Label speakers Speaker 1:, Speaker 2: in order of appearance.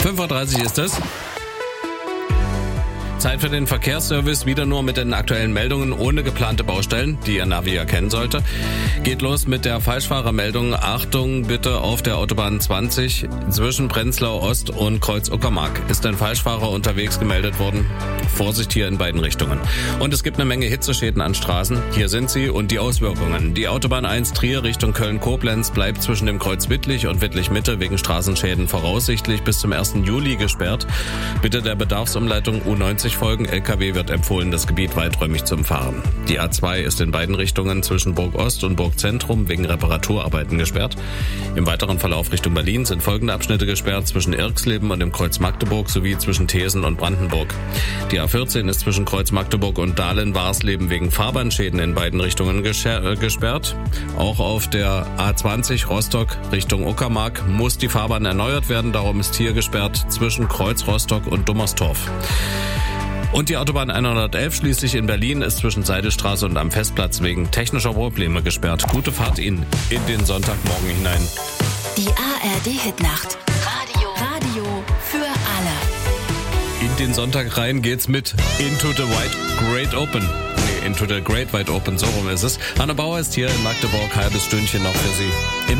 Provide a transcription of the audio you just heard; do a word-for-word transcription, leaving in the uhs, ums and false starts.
Speaker 1: fünf Uhr dreißig ist es. Zeit für den Verkehrsservice, wieder nur mit den aktuellen Meldungen ohne geplante Baustellen, die Ihr Navi erkennen sollte. Geht los mit der Falschfahrermeldung. Achtung bitte auf der Autobahn zwanzig zwischen Prenzlau Ost und Kreuz Uckermark. Ist ein Falschfahrer unterwegs gemeldet worden? Vorsicht hier in beiden Richtungen. Und es gibt eine Menge Hitzeschäden an Straßen. Hier sind sie und die Auswirkungen. Die Autobahn eins Trier Richtung Köln-Koblenz bleibt zwischen dem Kreuz Wittlich und Wittlich-Mitte wegen Straßenschäden voraussichtlich bis zum ersten Juli gesperrt. Bitte der Bedarfsumleitung U neunzig folgen. L K W wird empfohlen, das Gebiet weiträumig zu umfahren. Die A zwei ist in beiden Richtungen zwischen Burg Ost und Burg Zentrum wegen Reparaturarbeiten gesperrt. Im weiteren Verlauf Richtung Berlin sind folgende Abschnitte gesperrt: zwischen Irxleben und dem Kreuz Magdeburg sowie zwischen Thesen und Brandenburg. Die A vierzehn ist zwischen Kreuz Magdeburg und Dahlen-Warsleben wegen Fahrbahnschäden in beiden Richtungen gesperrt. Auch auf der A zwanzig Rostock Richtung Uckermark muss die Fahrbahn erneuert werden. Darum ist hier gesperrt zwischen Kreuz Rostock und Dummerstorf. Und die Autobahn hundertelf schließlich in Berlin ist zwischen Seidelstraße und am Festplatz wegen technischer Probleme gesperrt. Gute Fahrt Ihnen in den Sonntagmorgen hinein.
Speaker 2: Die A R D-Hitnacht. Radio. Radio für alle.
Speaker 1: In den Sonntag rein geht's mit Into the Wide Great Open. Nee, Into the Great Wide Open, so rum ist es. Anna Bauer ist hier in Magdeburg, halbes Stündchen noch für Sie. Im